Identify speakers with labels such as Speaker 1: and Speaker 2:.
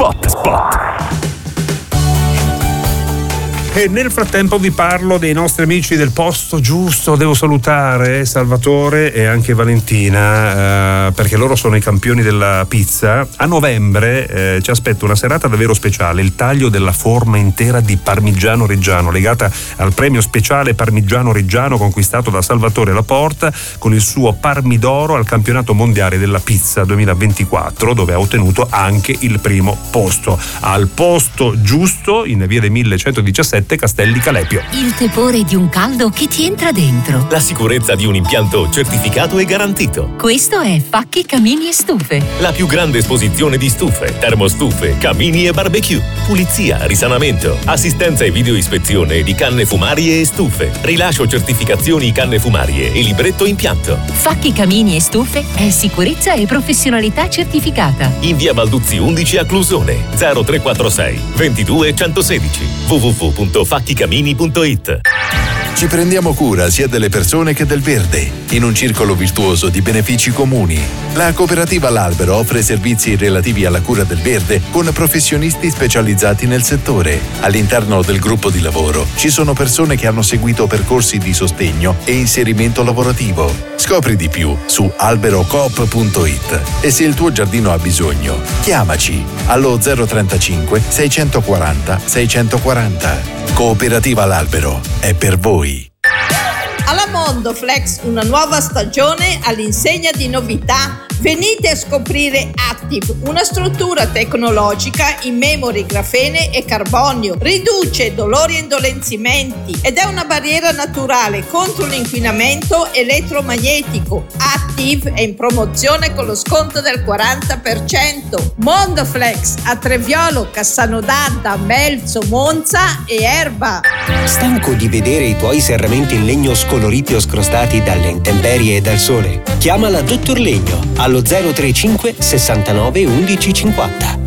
Speaker 1: Spot.
Speaker 2: E nel frattempo vi parlo dei nostri amici del Posto Giusto. Devo salutare Salvatore e anche Valentina perché loro sono i campioni della pizza. A novembre ci aspetta una serata davvero speciale, il taglio della forma intera di Parmigiano Reggiano, legata al premio speciale Parmigiano Reggiano conquistato da Salvatore Laporta con il suo Parmidoro al campionato mondiale della pizza 2024, dove ha ottenuto anche il primo posto. Al Posto Giusto in via dei 1117 Castelli Calepio.
Speaker 3: Il tepore di un caldo che ti entra dentro.
Speaker 1: La sicurezza di un impianto certificato e garantito.
Speaker 3: Questo è Facchi Camini e Stufe.
Speaker 1: La più grande esposizione di stufe, termostufe, camini e barbecue. Pulizia, risanamento, assistenza e videoispezione di canne fumarie e stufe. Rilascio certificazioni canne fumarie e libretto impianto.
Speaker 3: Facchi Camini e Stufe è sicurezza e professionalità certificata.
Speaker 1: In via Balduzzi 11 a Clusone, 0346 22 116 www.facchicamini.it.
Speaker 4: Ci prendiamo cura sia delle persone che del verde, in un circolo virtuoso di benefici comuni. La cooperativa L'Albero offre servizi relativi alla cura del verde con professionisti specializzati nel settore. All'interno del gruppo di lavoro ci sono persone che hanno seguito percorsi di sostegno e inserimento lavorativo. Scopri di più su alberocoop.it e se il tuo giardino ha bisogno, chiamaci allo 035 640 640. Cooperativa L'Albero è per voi.
Speaker 5: Alla Mondoflex una nuova stagione all'insegna di novità. Venite a scoprire Active, una struttura tecnologica in memory, grafene e carbonio. Riduce dolori e indolenzimenti ed è una barriera naturale contro l'inquinamento elettromagnetico. Active è in promozione con lo sconto del 40%. Mondoflex a Treviolo, Cassano d'Adda, Melzo, Monza e Erba.
Speaker 6: Stanco di vedere i tuoi serramenti in legno scoloriti o scrostati dalle intemperie e dal sole? Chiama la Dottor Legno allo 035 69 11 50.